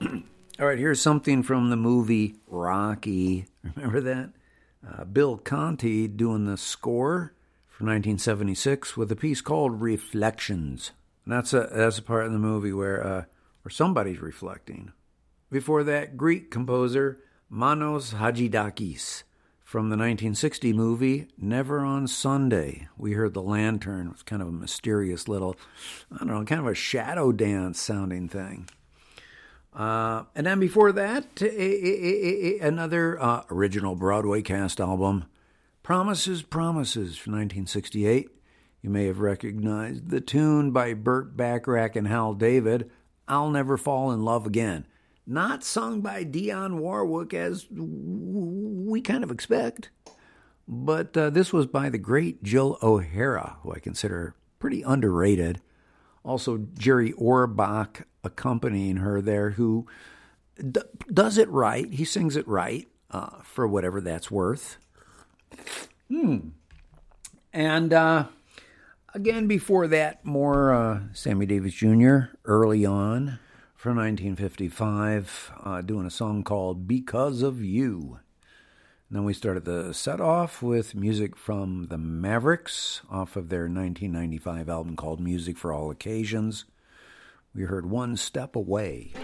All right, here's something from the movie Rocky. Remember that? Bill Conti doing the score for 1976 with a piece called Reflections. And that's a part of the movie where somebody's reflecting. Before that, Greek composer Manos Hadjidakis from the 1960 movie Never on Sunday. We heard the lantern. It was kind of a mysterious little, kind of a shadow dance sounding thing. And then before that, another original Broadway cast album, Promises, Promises from 1968. You may have recognized the tune by Burt Bacharach and Hal David, I'll Never Fall in Love Again. Not sung by Dionne Warwick, as we kind of expect, but this was by the great Jill O'Hara, who I consider pretty underrated. Also, Jerry Orbach accompanying her there, who does it right. He sings it right, for whatever that's worth. And again, before that, more Sammy Davis Jr. early on from 1955, doing a song called Because of You. And then we started the set off with music from the Mavericks off of their 1995 album called Music for All Occasions. We heard One Step Away.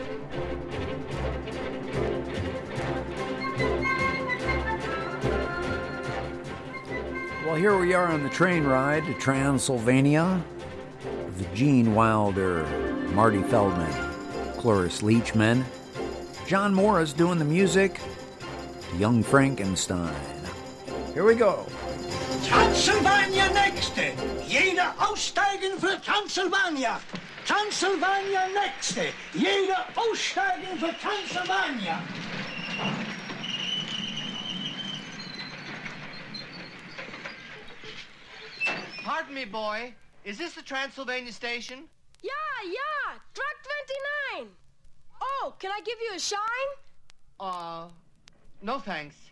Well, here we are on the train ride to Transylvania with Gene Wilder, Marty Feldman, Cloris Leachman, John Morris doing the music, Young Frankenstein. Here we go. Transylvania nächste. Jeder aussteigen für Transylvania. Transylvania nächste. Jeder aussteigen für Transylvania. Pardon me, boy. Is this the Transylvania station? Yeah. Track 29. Oh, can I give you a shine? No thanks.